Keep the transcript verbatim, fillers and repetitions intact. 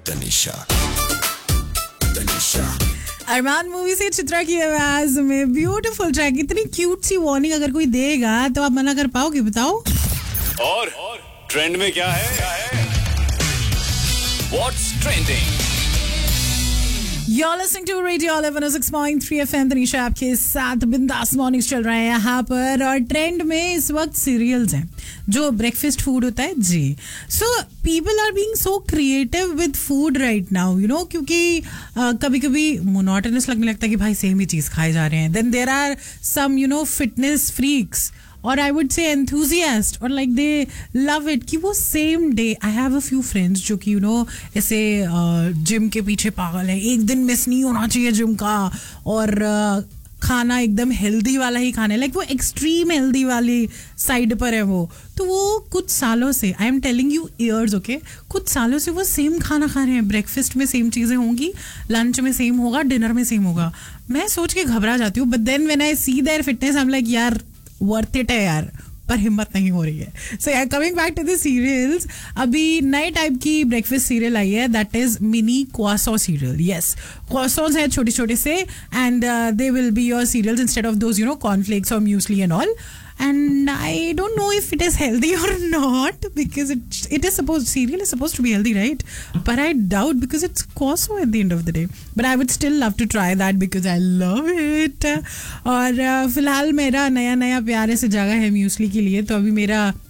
तनिषा तनिषा अरमान movie से चित्रा की आवाज में ब्यूटीफुल ट्रैक. इतनी क्यूट सी वार्निंग अगर कोई देगा तो आप मना कर पाओगे? बताओ. और ट्रेंड में क्या है? What's trending? You're listening to Radio one oh six point three F M. Tanisha आपके साथ बिंदास मॉर्निंग्स चल रहा है यहाँ पर. और ट्रेंड में इस वक्त सीरियल्स हैं जो ब्रेकफास्ट फूड होता है जी. So people are being so creative with food right now, you know, क्योंकि कभी कभी मोनोटोनस लगने लगता है कि भाई सेम ही चीज़ खाए जा रहे हैं. Then there are some you know fitness freaks और आई वुड से एंथुजियास्ट और लाइक दे लव इट कि वो same day. I have a few friends जो कि यू नो ऐसे जिम के पीछे पागल है. एक दिन मिस नहीं होना चाहिए जिम का और uh, खाना एकदम हेल्दी वाला ही खाना है. लाइक वो एक्सट्रीम हेल्दी वाली साइड पर है वो. तो वो कुछ सालों से, I am telling you years, okay, कुछ सालों से वो सेम खाना खा रहे हैं. ब्रेकफास्ट में सेम चीज़ें होंगी, लंच में सेम होगा, डिनर में सेम होगा. मैं सोच के घबरा जाती हूँ. But then when I C their fitness I am like यार वर्थ इट है यार, पर हिम्मत नहीं हो रही है. सो यार coming back to the serials, अभी नए टाइप की ब्रेकफास्ट सीरियल आई है, that is mini क्वासो serial. Yes, क्वासोस है छोटे छोटे से and they will be your serials instead of those you know cornflakes और muesli and all. And I don't know if it is healthy or not because it it is supposed cereal is supposed to be healthy, right? But I doubt because it's Costco at the end of the day. But I would still love to try that because I love it. और uh, फिलहाल मेरा नया नया प्यार ऐसे जगह है muesli के लिए. तो अभी मेरा